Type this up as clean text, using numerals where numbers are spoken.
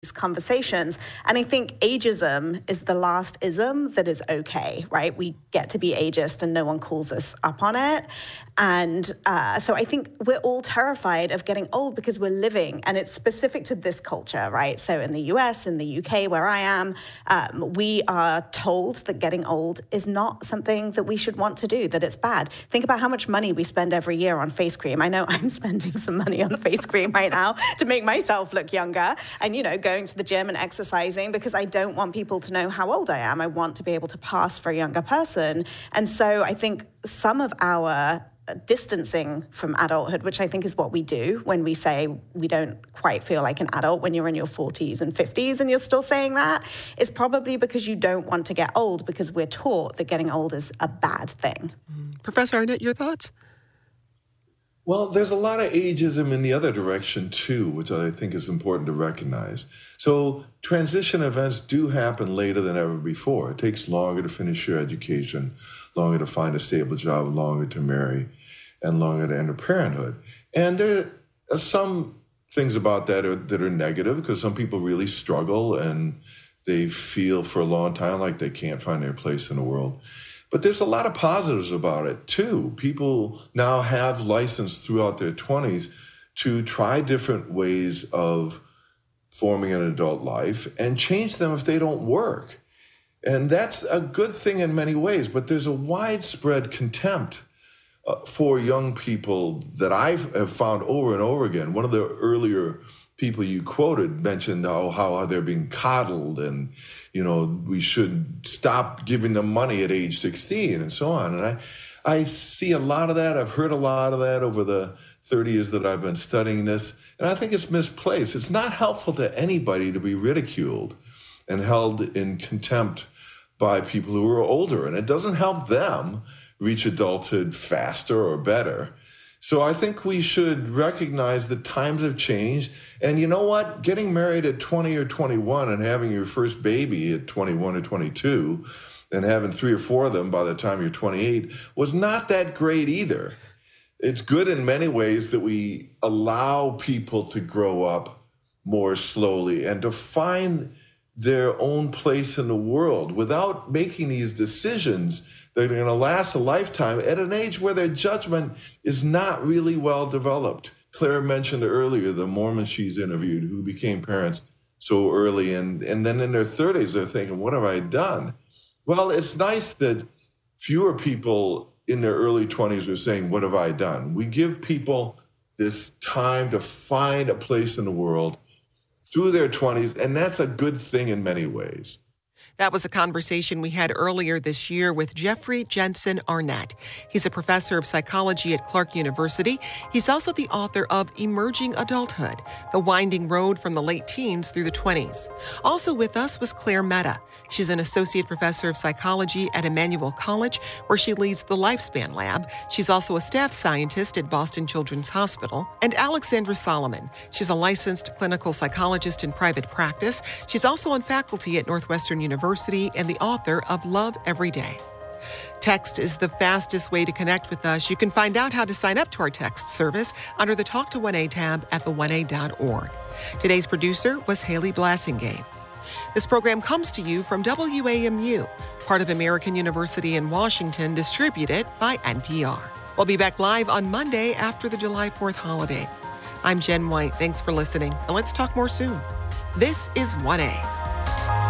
conversations. And I think ageism is the last ism that is okay, right? We get to be ageist and no one calls us up on it. And so I think we're all terrified of getting old because we're living, and it's specific to this culture, right? So in the US, in the UK, where I am, we are told that getting old is not something that we should want to do, that it's bad. Think about how much money we spend every year on face cream. I know I'm spending some money on face cream right now to make myself look younger. And, going to the gym and exercising because I don't want people to know how old I am. I want to be able to pass for a younger person. And so I think some of our distancing from adulthood, which I think is what we do when we say we don't quite feel like an adult when you're in your 40s and 50s and you're still saying that, is probably because you don't want to get old, because we're taught that getting old is a bad thing. Professor Arnett, your thoughts? Well, there's a lot of ageism in the other direction, too, which I think is important to recognize. So transition events do happen later than ever before. It takes longer to finish your education, longer to find a stable job, longer to marry, and longer to enter parenthood. And there are some things about that are negative, because some people really struggle and they feel for a long time like they can't find their place in the world. But there's a lot of positives about it, too. People now have license throughout their 20s to try different ways of forming an adult life and change them if they don't work. And that's a good thing in many ways, but there's a widespread contempt for young people that I have found over and over again. One of the earlier people you quoted mentioned how they're being coddled and, we should stop giving them money at age 16 and so on. And I see a lot of that. I've heard a lot of that over the 30 years that I've been studying this. And I think it's misplaced. It's not helpful to anybody to be ridiculed and held in contempt by people who are older. And it doesn't help them reach adulthood faster or better. So I think we should recognize that times have changed. And you know what? Getting married at 20 or 21 and having your first baby at 21 or 22 and having 3 or 4 of them by the time you're 28 was not that great either. It's good in many ways that we allow people to grow up more slowly and to find their own place in the world without making these decisions that are going to last a lifetime at an age where their judgment is not really well developed. Claire mentioned earlier the Mormons she's interviewed who became parents so early, and then in their 30s they're thinking, what have I done? Well, it's nice that fewer people in their early 20s are saying, what have I done? We give people this time to find a place in the world through their 20s, and that's a good thing in many ways. That was a conversation we had earlier this year with Jeffrey Jensen Arnett. He's a professor of psychology at Clark University. He's also the author of Emerging Adulthood, The Winding Road from the Late Teens Through the 20s. Also with us was Claire Mehta. She's an associate professor of psychology at Emmanuel College, where she leads the Lifespan Lab. She's also a staff scientist at Boston Children's Hospital. And Alexandra Solomon. She's a licensed clinical psychologist in private practice. She's also on faculty at Northwestern University and the author of Love Every Day. Text is the fastest way to connect with us. You can find out how to sign up to our text service under the Talk to 1A tab at the1a.org. Today's producer was Haley Blassingame. This program comes to you from WAMU, part of American University in Washington, distributed by NPR. We'll be back live on Monday after the July 4th holiday. I'm Jen White. Thanks for listening, and let's talk more soon. This is 1A.